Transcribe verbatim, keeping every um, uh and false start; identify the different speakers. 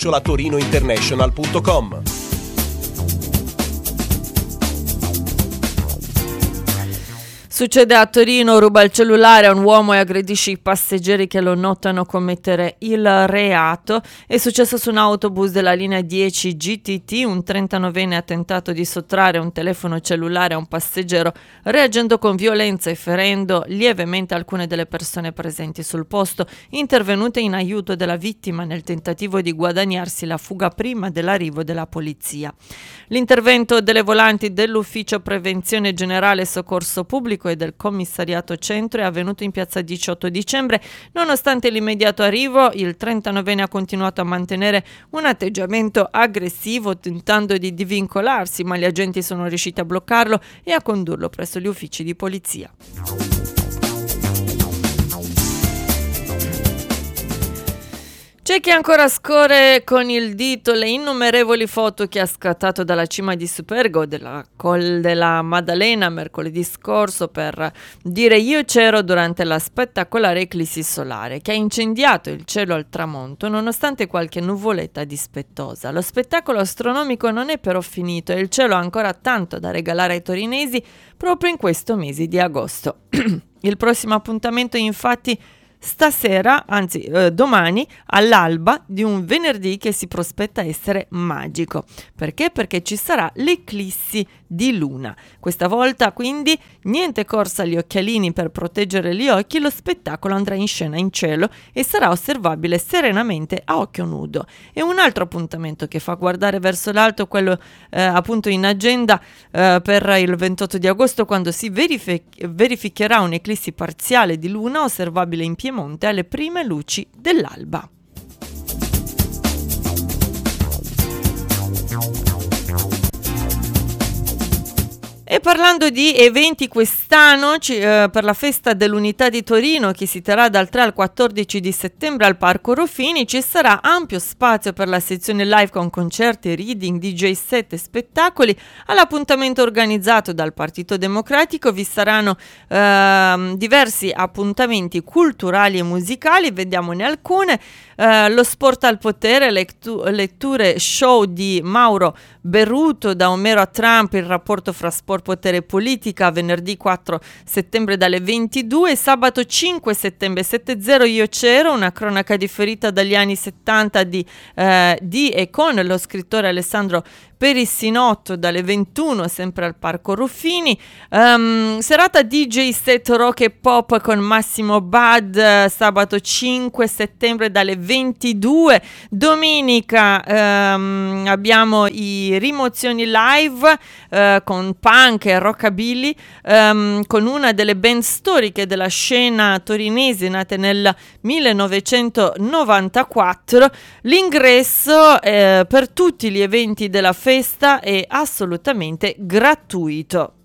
Speaker 1: chiocciola torino international punto com.
Speaker 2: Succede a Torino, ruba il cellulare a un uomo e aggredisce i passeggeri che lo notano commettere il reato. È successo su un autobus della linea dieci G T T, un trentanovenne ha tentato di sottrarre un telefono cellulare a un passeggero, reagendo con violenza e ferendo lievemente alcune delle persone presenti sul posto, intervenute in aiuto della vittima nel tentativo di guadagnarsi la fuga prima dell'arrivo della polizia. L'intervento delle volanti dell'Ufficio Prevenzione Generale e Soccorso Pubblico e del Commissariato Centro è avvenuto in piazza diciotto dicembre. Nonostante l'immediato arrivo, il trentanovenne ha continuato a mantenere un atteggiamento aggressivo, tentando di divincolarsi, ma gli agenti sono riusciti a bloccarlo e a condurlo presso gli uffici di polizia. C'è chi ancora scorre con il dito le innumerevoli foto che ha scattato dalla cima di Supergo della Col della Maddalena mercoledì scorso per dire io c'ero durante la spettacolare eclissi solare che ha incendiato il cielo al tramonto nonostante qualche nuvoletta dispettosa. Lo spettacolo astronomico non è però finito e il cielo ha ancora tanto da regalare ai torinesi proprio in questo mese di agosto. Il prossimo appuntamento infatti stasera, anzi eh, domani, all'alba di un venerdì che si prospetta essere magico. Perché? Perché ci sarà l'eclissi di luna. Questa volta quindi niente corsa agli occhialini per proteggere gli occhi, lo spettacolo andrà in scena in cielo e sarà osservabile serenamente a occhio nudo. E un altro appuntamento che fa guardare verso l'alto, quello eh, appunto in agenda eh, per il ventotto di agosto, quando si verific- verificherà un'eclissi parziale di luna osservabile in Piemonte alle prime luci dell'alba. E parlando di eventi quest'anno, ci, eh, per la festa dell'Unità di Torino che si terrà dal tre al quattordici di settembre al Parco Ruffini, ci sarà ampio spazio per la sezione live con concerti, reading, D J set e spettacoli. All'appuntamento organizzato dal Partito Democratico vi saranno eh, diversi appuntamenti culturali e musicali, vediamone alcune. Eh, lo sport al potere, lettu- letture show di Mauro Berruto, da Omero a Trump, il rapporto fra sport, potere e politica, venerdì quattro settembre dalle ventidue, sabato cinque settembre sette zero io c'ero, una cronaca differita dagli anni settanta di, eh, di e con lo scrittore Alessandro Perissinotto dalle ventuno sempre al Parco Ruffini. Um, serata D J set rock e pop con Massimo Bad, uh, sabato cinque settembre dalle ventidue. Domenica um, abbiamo i rimozioni live uh, con punk e rockabilly um, con una delle band storiche della scena torinese nate nel millenovecentonovantaquattro. L'ingresso eh, per tutti gli eventi della festa è assolutamente gratuito.